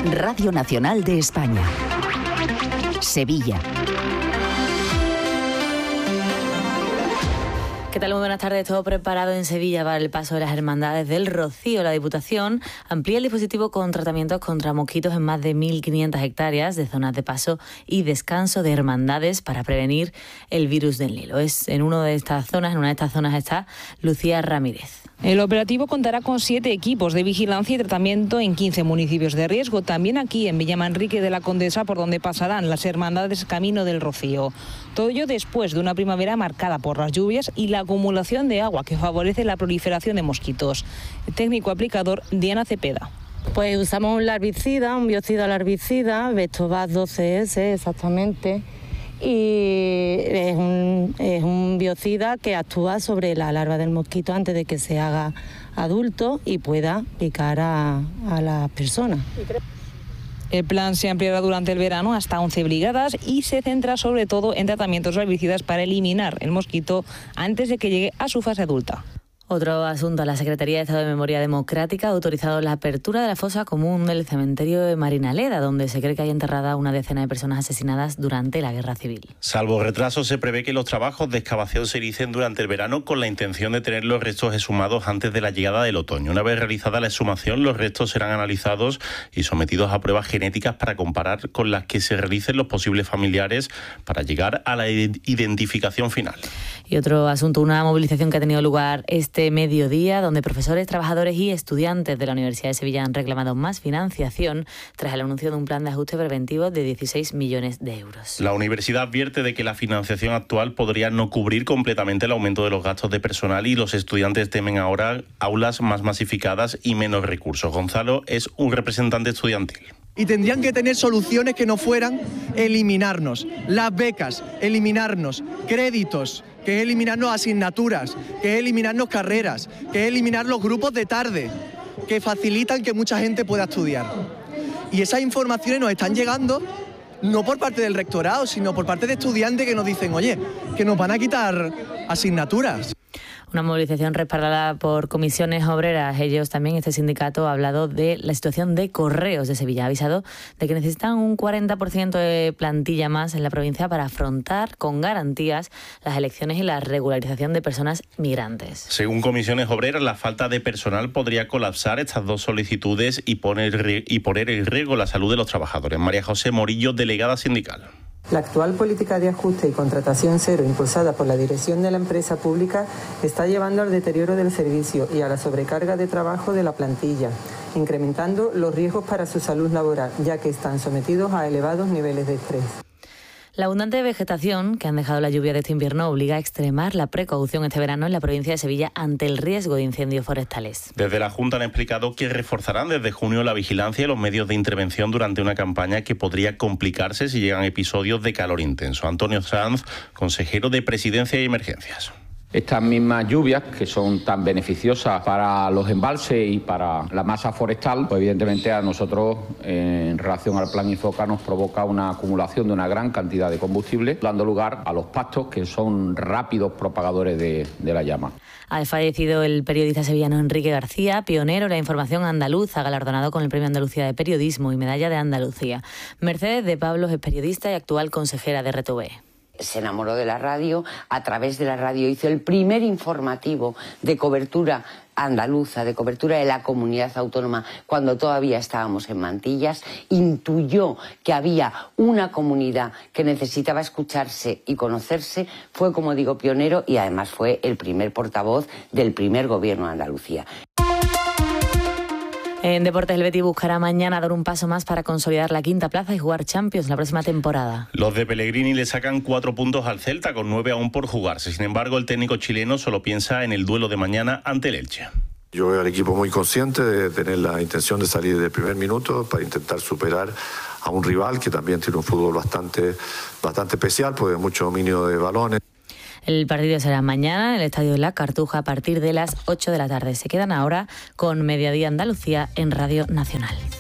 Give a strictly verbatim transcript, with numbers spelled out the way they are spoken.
Radio Nacional de España. Sevilla. ¿Qué tal? Muy buenas tardes. Todo preparado en Sevilla para el paso de las Hermandades del Rocío. La Diputación amplía el dispositivo con tratamientos contra mosquitos en más de mil quinientas hectáreas de zonas de paso y descanso de hermandades para prevenir el virus del Nilo. Es en una de estas zonas, en una de estas zonas está Lucía Ramírez. El operativo contará con siete equipos de vigilancia y tratamiento en quince municipios de riesgo. También aquí en Villamanrique de la Condesa, por donde pasarán las hermandades Camino del Rocío. Todo ello después de una primavera marcada por las lluvias y la acumulación de agua que favorece la proliferación de mosquitos. El técnico aplicador Diana Cepeda. Pues usamos un larvicida, un biocida larvicida, Vectobas doce ese exactamente. Y es un, es un biocida que actúa sobre la larva del mosquito antes de que se haga adulto y pueda picar a, a las personas. El plan se ampliará durante el verano hasta once brigadas y se centra sobre todo en tratamientos herbicidas para eliminar el mosquito antes de que llegue a su fase adulta. Otro asunto, la Secretaría de Estado de Memoria Democrática ha autorizado la apertura de la fosa común del cementerio de Marinaleda, donde se cree que hay enterrada una decena de personas asesinadas durante la Guerra Civil. Salvo retraso, se prevé que los trabajos de excavación se inicien durante el verano con la intención de tener los restos exhumados antes de la llegada del otoño. Una vez realizada la exhumación, los restos serán analizados y sometidos a pruebas genéticas para comparar con las que se realicen los posibles familiares para llegar a la identificación final. Y otro asunto, una movilización que ha tenido lugar este Este mediodía, donde profesores, trabajadores y estudiantes de la Universidad de Sevilla han reclamado más financiación tras el anuncio de un plan de ajuste preventivo de dieciséis millones de euros. La universidad advierte de que la financiación actual podría no cubrir completamente el aumento de los gastos de personal y los estudiantes temen ahora aulas más masificadas y menos recursos. Gonzalo es un representante estudiantil. Y tendrían que tener soluciones que no fueran eliminarnos las becas, eliminarnos créditos, que es eliminarnos asignaturas, que es eliminarnos carreras, que es eliminar los grupos de tarde, que facilitan que mucha gente pueda estudiar. Y esas informaciones nos están llegando no por parte del rectorado, sino por parte de estudiantes que nos dicen, oye, que nos van a quitar asignaturas. Una movilización respaldada por comisiones obreras. Ellos también, este sindicato, ha hablado de la situación de Correos de Sevilla. Ha avisado de que necesitan un cuarenta por ciento de plantilla más en la provincia para afrontar con garantías las elecciones y la regularización de personas migrantes. Según comisiones obreras, la falta de personal podría colapsar estas dos solicitudes y poner, y poner en riesgo la salud de los trabajadores. María José Morillo, delegada sindical. La actual política de ajuste y contratación cero impulsada por la dirección de la empresa pública está llevando al deterioro del servicio y a la sobrecarga de trabajo de la plantilla, incrementando los riesgos para su salud laboral, ya que están sometidos a elevados niveles de estrés. La abundante vegetación que han dejado la lluvia de este invierno obliga a extremar la precaución este verano en la provincia de Sevilla ante el riesgo de incendios forestales. Desde la Junta han explicado que reforzarán desde junio la vigilancia y los medios de intervención durante una campaña que podría complicarse si llegan episodios de calor intenso. Antonio Sanz, consejero de Presidencia y Emergencias. Estas mismas lluvias, que son tan beneficiosas para los embalses y para la masa forestal, pues evidentemente a nosotros, en relación al plan Infoca, nos provoca una acumulación de una gran cantidad de combustible, dando lugar a los pastos, que son rápidos propagadores de, de la llama. Ha fallecido el periodista sevillano Enrique García, pionero en la información andaluza, galardonado con el Premio Andalucía de Periodismo y Medalla de Andalucía. Mercedes de Pablos es periodista y actual consejera de R T V. Se enamoró de la radio, a través de la radio hizo el primer informativo de cobertura andaluza, de cobertura de la comunidad autónoma, cuando todavía estábamos en Mantillas, intuyó que había una comunidad que necesitaba escucharse y conocerse, fue, como digo, pionero y además fue el primer portavoz del primer gobierno de Andalucía. En deportes, el Betis buscará mañana dar un paso más para consolidar la quinta plaza y jugar Champions la próxima temporada. Los de Pellegrini le sacan cuatro puntos al Celta, con nueve aún por jugarse. Sin embargo, el técnico chileno solo piensa en el duelo de mañana ante el Elche. Yo veo al equipo muy consciente de tener la intención de salir del primer minuto para intentar superar a un rival que también tiene un fútbol bastante, bastante especial, porque hay mucho dominio de balones. El partido será mañana en el Estadio de la Cartuja a partir de las ocho de la tarde. Se quedan ahora con Mediodía Andalucía en Radio Nacional.